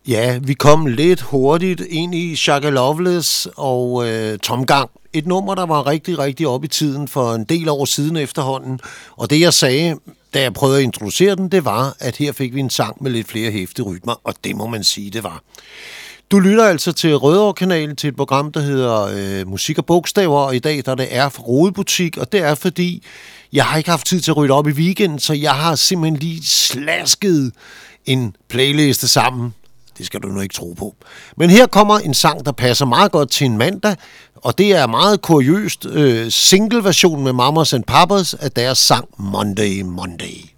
Ja, vi kom lidt hurtigt ind i Shaka Loveless og Tomgang. Et nummer, der var rigtig, rigtig op i tiden for en del år siden efterhånden. Og det jeg sagde, da jeg prøvede at introducere den, det var, at her fik vi en sang med lidt flere hæftige rytmer, og det må man sige, det var. Du lytter altså til Rødovre-kanalen til et program, der hedder Musik og Bogstaver, og i dag der det er Rodebutik, og det er fordi, jeg har ikke haft tid til at rydde op i weekenden, så jeg har simpelthen lige slasket en playliste sammen. Det skal du nu ikke tro på. Men her kommer en sang, der passer meget godt til en mandag, og det er meget kuriøst single-version med Mamas and Papas af deres sang Monday, Monday.